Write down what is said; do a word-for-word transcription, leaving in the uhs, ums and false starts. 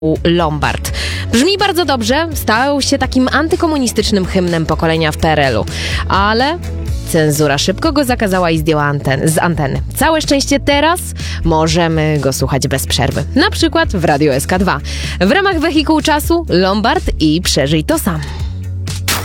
Lombard. Brzmi bardzo dobrze, stał się takim antykomunistycznym hymnem pokolenia w P R L u, ale cenzura szybko go zakazała i zdjęła anten- z anteny. Całe szczęście teraz możemy go słuchać bez przerwy, na przykład w Radiu S K dwa. W ramach Wehikułu Czasu Lombard i Przeżyj to sam.